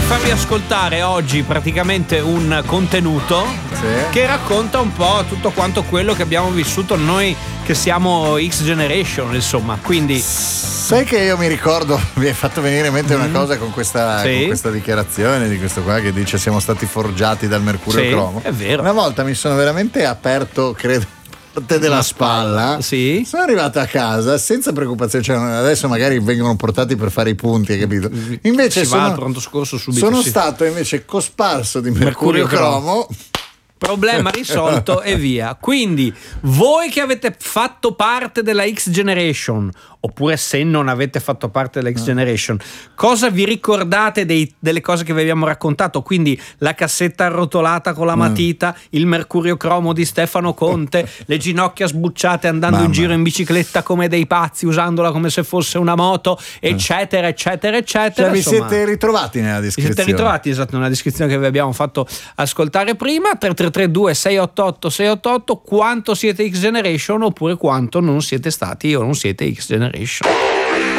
farvi ascoltare oggi praticamente un contenuto che racconta un po' tutto quanto quello che abbiamo vissuto noi che siamo X Generation, insomma. Quindi sai che io mi ricordo, mi hai fatto venire in mente una cosa con questa dichiarazione di questo qua che dice siamo stati forgiati dal mercurio cromo. È vero. Una volta mi sono veramente aperto, credo, parte della spalla. Sì. Sono arrivato a casa senza preoccupazione, cioè adesso magari vengono portati per fare i punti, hai capito? Invece va al pronto soccorso subito. Sono stato invece cosparso di mercurio cromo. Problema risolto e via. Quindi voi che avete fatto parte della X Generation, oppure se non avete fatto parte della X Generation, cosa vi ricordate delle cose che vi abbiamo raccontato? Quindi la cassetta arrotolata con la matita, il mercurio cromo di Stefano Conte, le ginocchia sbucciate andando in giro in bicicletta come dei pazzi, usandola come se fosse una moto, eccetera eccetera eccetera. Cioè vi siete ritrovati nella descrizione? Vi siete ritrovati, esatto, nella descrizione che vi abbiamo fatto ascoltare prima. 3332 688 688, quanto siete X Generation oppure quanto non siete stati o non siete X Generation.